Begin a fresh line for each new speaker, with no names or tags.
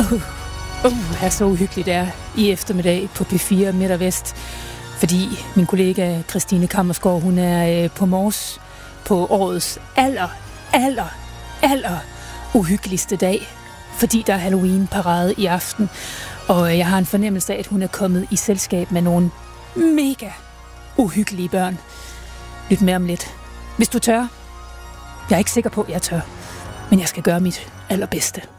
er så uhyggeligt der i eftermiddag på P4 Midt og Vest, fordi min kollega Christine Kammersgaard, hun er på Mors på årets aller uhyggeligste dag, fordi der er Halloween-parade i aften, og jeg har en fornemmelse af, at hun er kommet i selskab med nogle mega uhyggelige børn. Lyt med om lidt. Hvis du tør. Jeg er ikke sikker på, at jeg tør, men jeg skal gøre mit allerbedste.